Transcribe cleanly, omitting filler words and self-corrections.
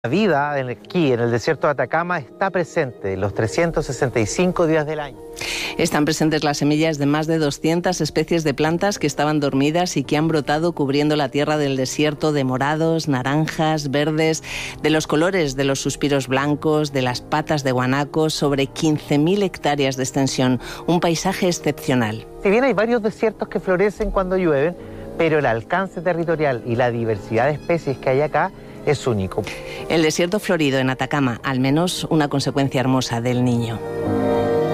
La vida aquí en el desierto de Atacama está presente los 365 días del año. Están presentes las semillas de más de 200 especies de plantas que estaban dormidas y que han brotado cubriendo la tierra del desierto de morados, naranjas, verdes, de los colores de los suspiros blancos, de las patas de guanaco, sobre 15.000 hectáreas de extensión. Un paisaje excepcional. Si bien hay varios desiertos que florecen cuando llueven, pero el alcance territorial y la diversidad de especies que hay acá es único. El desierto florido en Atacama, al menos una consecuencia hermosa del Niño.